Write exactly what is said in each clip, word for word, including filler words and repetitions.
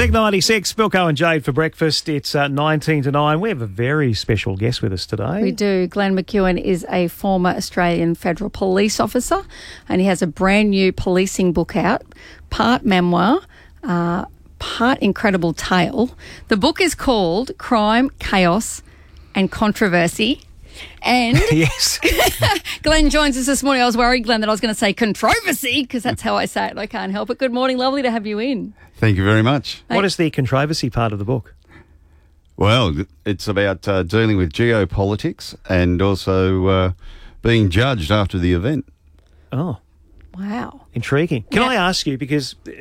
Music ninety-six, Bilko and Jade for breakfast. It's uh, nineteen to nine. We have a very special guest with us today. We do. Glenn McEwen is a former Australian Federal Police officer, and he has a brand new policing book out, part memoir, uh, part incredible tale. The book is called Crime, Chaos and Controversy. And yes, Glenn joins us this morning. I was worried, Glenn, that I was going to say controversy because that's how I say it. I can't help it. Good morning. Lovely to have you in. Thank you very much. What is the controversy part of the book? Well, it's about uh, dealing with geopolitics and also uh, being judged after the event. Oh, wow. Intriguing. Can Yeah. I ask you, because uh,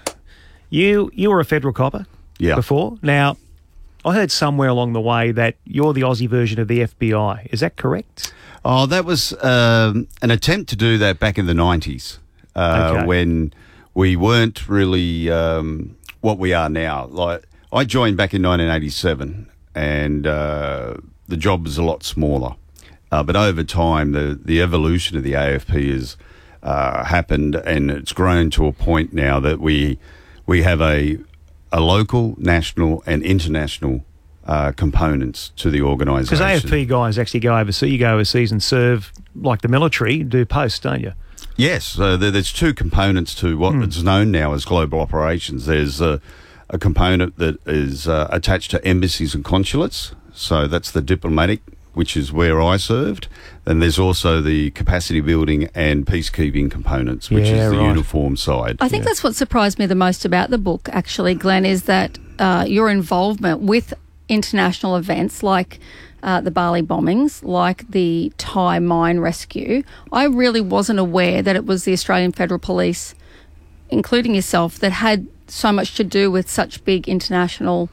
you you were a federal copper Yeah. before. Now, I heard somewhere along the way that you're the Aussie version of the F B I. Is that correct? Oh, that was um, an attempt to do that back in the nineties uh, Okay. when we weren't really um, what we are now. Like I joined back in nineteen eighty-seven, and uh, the job was a lot smaller. Uh, but over time, the the evolution of the A F P has uh, happened, and it's grown to a point now that we we have a a local, national, and international uh, components to the organisation. Because A F P guys actually go overseas. You go overseas and serve like the military, do posts, don't you? Yes, uh, there, there's two components to what is known now as global operations. There's a, a component that is uh, attached to embassies and consulates, so that's the diplomatic, which is where I served. Then there's also the capacity building and peacekeeping components, which Yeah, is the right. uniform side. I think that's what surprised me the most about the book, actually, Glenn, is that uh, your involvement with international events like uh, the Bali bombings, like the Thai mine rescue. I really wasn't aware that it was the Australian Federal Police, including yourself, that had so much to do with such big international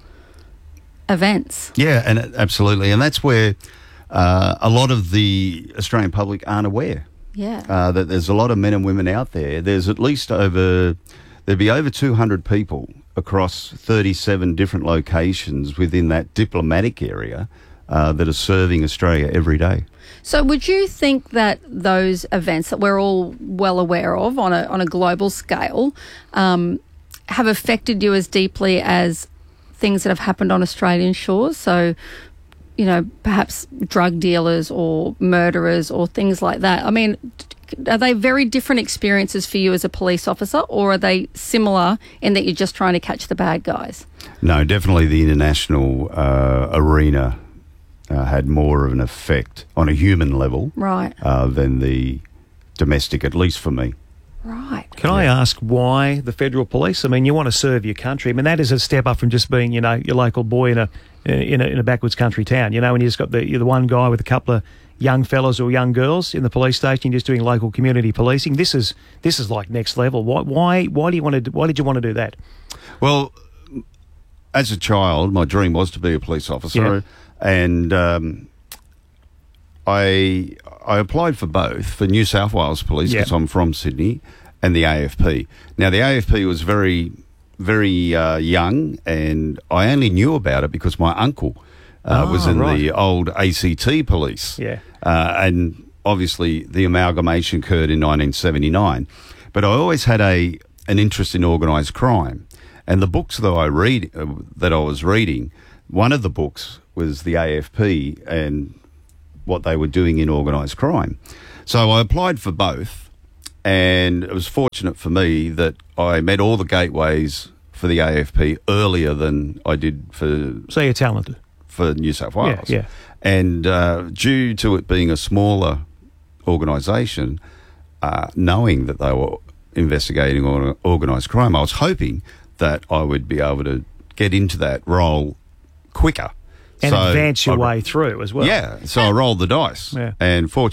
events. Yeah, and it- absolutely. And that's where uh, a lot of the Australian public aren't aware. Yeah. Uh, that there's a lot of men and women out there. There's at least over, there'd be over two hundred people across thirty-seven different locations within that diplomatic area uh, that are serving Australia every day. So would you think that those events that we're all well aware of on a on a global scale um, have affected you as deeply as things that have happened on Australian shores? So, you know, perhaps drug dealers or murderers or things like that. I mean, are they very different experiences for you as a police officer, or are they similar in that you're just trying to catch the bad guys? No, definitely the international uh, arena uh, had more of an effect on a human level Right, uh, than the domestic, at least for me. right. Can I ask why the federal police? I mean, you want to serve your country. I mean, that is a step up from just being, you know, your local boy in a in a, in a backwoods country town. You know, when you just got the you're the one guy with a couple of young fellas or young girls in the police station, you're just doing local community policing. This is this is like next level. Why why why do you want to? Why did you want to do that? Well, as a child, my dream was to be a police officer, Yeah. and um, I I applied for both, for New South Wales Police, because Yeah. I'm from Sydney, and the A F P. Now, the A F P was very, very uh, young, and I only knew about it because my uncle uh, was Oh, in right. the old A C T police. Yeah. Uh, and obviously the amalgamation occurred in nineteen seventy-nine. But I always had a an interest in organised crime. And the books that I read, uh, that I was reading, one of the books was the A F P and what they were doing in organised crime. So I applied for both, and it was fortunate for me that I met all the gateways for the A F P earlier than I did for So you're talented. for New South Wales. Yeah, yeah. And uh, due to it being a smaller organisation, uh, knowing that they were investigating or organised crime, I was hoping that I would be able to get into that role quicker. And So advance your I- way through as well. Yeah, so I rolled the dice. Yeah. And fortunately,